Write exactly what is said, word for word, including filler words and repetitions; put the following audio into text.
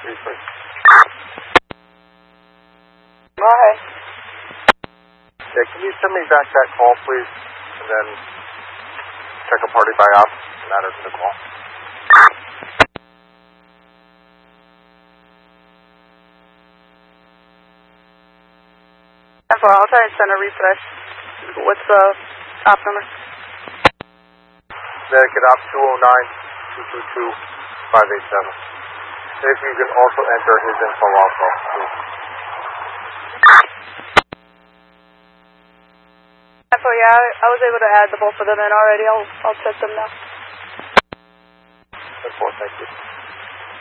Refresh. Hi. Yeah, can you send me back that call, please? And then check a party by op and add her to the call. I'll try and send a refresh. What's the op number? Connecticut op two oh nine, two two two, five eight seven. If you can also enter his info also, please. So yeah, I, I was able to add the both of them in already. I'll I'll check them now. Thank you.